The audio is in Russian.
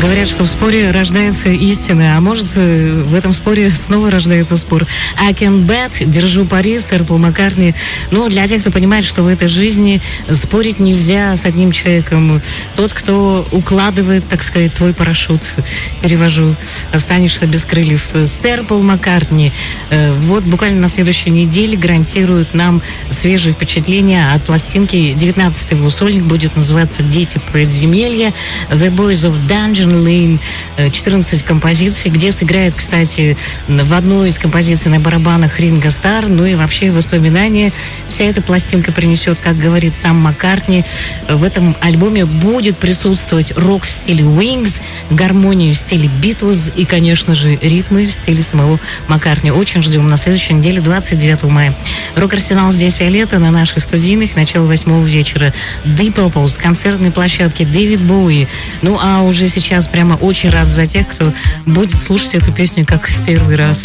Говорят, что в споре рождается истина, а может, в этом споре снова рождается спор. I can bet, держу пари, сэр Пол Маккартни. Ну, для тех, кто понимает, что в этой жизни спорить нельзя с одним человеком. Тот, кто укладывает, так сказать, твой парашют, перевожу, останешься без крыльев. Сэр Пол Маккартни вот буквально на следующей неделе гарантирует нам свежие впечатления от пластинки. 19-й его сольник будет называться «Дети подземелья», «The Boys of Dungeon Lane», 14 композиций, где сыграет, кстати, в одной из композиций на барабанах Ринго Старр, ну и вообще воспоминания. Вся эта пластинка принесет, как говорит сам Маккартни, в этом альбоме будет присутствовать рок в стиле Wings, гармония в стиле Beatles и, конечно же, ритмы в стиле самого Маккартни. Очень ждем на следующей неделе, 29 мая. Рок-арсенал здесь Виолетта на наших студийных, начало 8 вечера. Deep Purple с концертной площадки, Дэвид Боуи. Ну а уже сейчас прямо очень рад за тех, кто будет слушать эту песню как в первый раз.